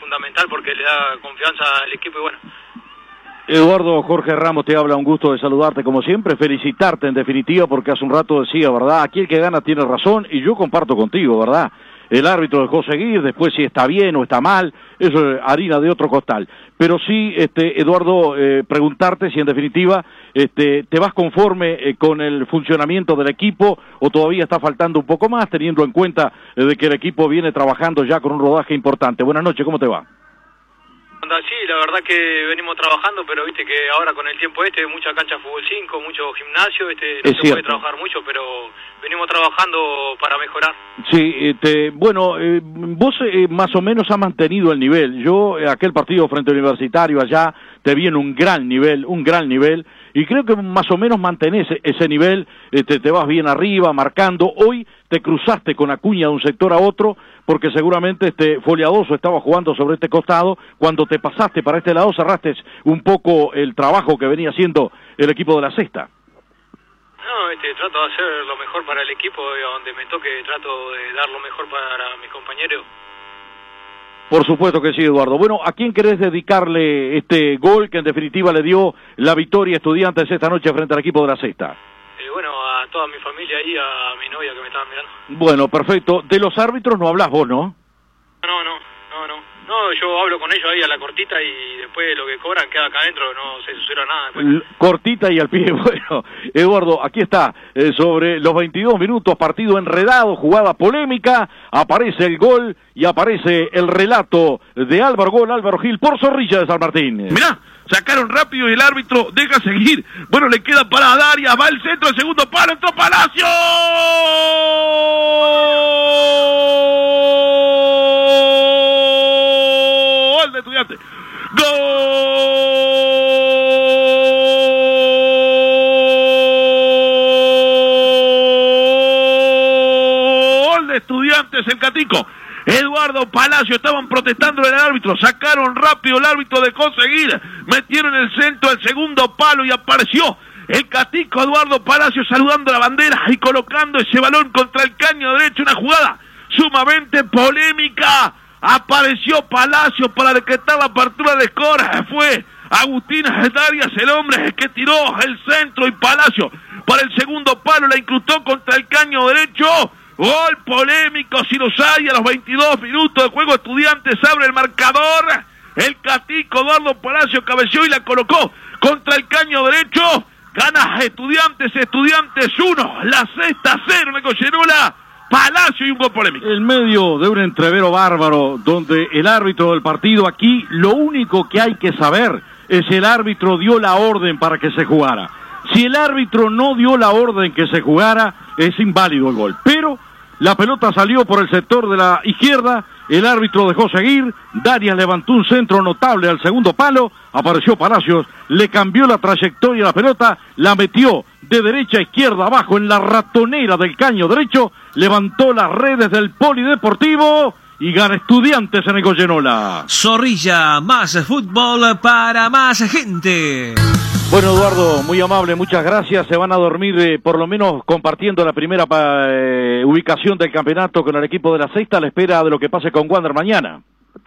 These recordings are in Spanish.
fundamental porque le da confianza al equipo y bueno. Eduardo, Jorge Ramos te habla, un gusto de saludarte como siempre, felicitarte en definitiva porque hace un rato decía, ¿verdad? Aquí el que gana tiene razón y yo comparto contigo, ¿verdad? El árbitro dejó seguir, después si está bien o está mal, eso es harina de otro costal. Pero sí, Eduardo, preguntarte si en definitiva te vas conforme con el funcionamiento del equipo o todavía está faltando un poco más, teniendo en cuenta de que el equipo viene trabajando ya con un rodaje importante. Buenas noches, ¿cómo te va? Sí, la verdad que venimos trabajando, pero viste que ahora con el tiempo mucha cancha de fútbol 5, mucho gimnasio, no se puede trabajar mucho, pero venimos trabajando para mejorar. Sí, bueno, vos más o menos has mantenido el nivel. Yo, aquel partido frente al Universitario allá, te vi en un gran nivel, y creo que más o menos mantenés ese nivel, te vas bien arriba, marcando. Hoy te cruzaste con Acuña de un sector a otro, porque seguramente Foliadoso estaba jugando sobre este costado. Cuando te pasaste para este lado, cerraste un poco el trabajo que venía haciendo el equipo de la Sexta. No, trato de hacer lo mejor para el equipo, donde me toque trato de dar lo mejor para mis compañeros. Por supuesto que sí, Eduardo. Bueno, ¿a quién querés dedicarle este gol que en definitiva le dio la victoria a Estudiantes esta noche frente al equipo de la Sexta? Bueno, a toda mi familia y a mi novia que me estaban mirando. Bueno, perfecto. De los árbitros no hablás vos, ¿no? No, yo hablo con ellos ahí a la cortita y después lo que cobran queda acá adentro, no se sucede nada. Después. Cortita y al pie. Bueno, Eduardo, aquí está, sobre los 22 minutos, partido enredado, jugada polémica, aparece el gol y aparece el relato de Álvaro Gil por Zorrilla de San Martín. Mirá, sacaron rápido y el árbitro deja seguir. Bueno, le queda para Darias, va el centro, el segundo palo, entró Palacio. Gol de Estudiantes. Gol de Estudiantes, el Catico. Eduardo Palacio, estaban protestando el árbitro, sacaron rápido, el árbitro dejó seguir, metieron el centro al segundo palo y apareció el Catico Eduardo Palacio saludando la bandera y colocando ese balón contra el caño derecho, una jugada sumamente polémica. Apareció Palacio para decretar la apertura de score, fue Agustín Darias el hombre que tiró el centro y Palacio para el segundo palo la incrustó contra el caño derecho. Gol polémico, si los hay, a los 22 minutos de juego. Estudiantes abre el marcador. El Catico Eduardo Palacio cabeció y la colocó contra el caño derecho. Gana Estudiantes 1, la Sexta 0 en Goyerola. Palacio y un gol polémico. En medio de un entrevero bárbaro, donde el árbitro del partido aquí, lo único que hay que saber es si el árbitro dio la orden para que se jugara. Si el árbitro no dio la orden que se jugara, es inválido el gol. Pero la pelota salió por el sector de la izquierda, el árbitro dejó seguir, Darias levantó un centro notable al segundo palo, apareció Palacios, le cambió la trayectoria a la pelota, la metió de derecha a izquierda abajo en la ratonera del caño derecho, levantó las redes del Polideportivo y gana Estudiantes en el Goyenola. Zorrilla, más fútbol para más gente. Bueno, Eduardo, muy amable, muchas gracias. Se van a dormir por lo menos compartiendo la primera ubicación del campeonato con el equipo de la Sexta a la espera de lo que pase con Wander mañana.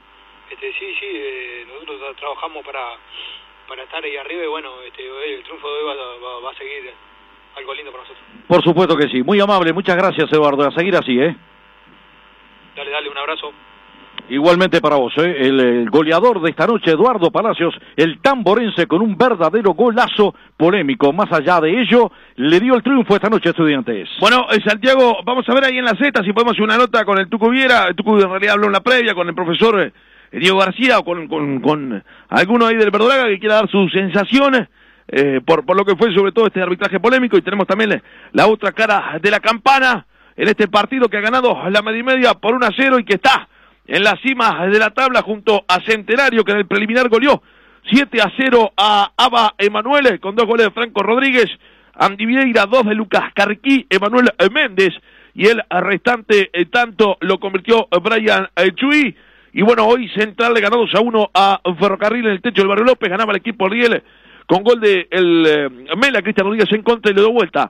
Sí, nosotros trabajamos para estar ahí arriba y bueno, el triunfo de hoy va a seguir algo lindo para nosotros. Por supuesto que sí, muy amable, muchas gracias, Eduardo, a seguir así, Dale, un abrazo. Igualmente para vos, el goleador de esta noche, Eduardo Palacios, el tamborense con un verdadero golazo polémico. Más allá de ello, le dio el triunfo esta noche a Estudiantes. Bueno, Santiago, vamos a ver ahí en la Z si podemos hacer una nota con el Tucu Viera. El Tucu en realidad habló en la previa con el profesor Diego García o con alguno ahí del Verdolaga que quiera dar sus sensaciones por lo que fue sobre todo este arbitraje polémico. Y tenemos también la otra cara de la campana en este partido que ha ganado la media por 1-0 y que está en la cima de la tabla junto a Centenario, que en el preliminar goleó 7-0 a Aba Emanuel, con 2 goles de Franco Rodríguez, Andy Vieira, 2 de Lucas Carquí, Emanuel Méndez, y el restante tanto lo convirtió Brian Chuy. Y bueno, hoy Central le ganó 2-1 a Ferrocarril en el techo del Barrio López, ganaba el equipo Riel con gol de Mela, Cristian Rodríguez en contra y le dio vuelta.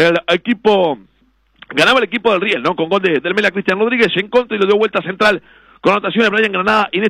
Ganaba el equipo del Riel, ¿no? Con gol del Mela Cristian Rodríguez en contra y le dio vuelta a Central con anotación de Brian Granada.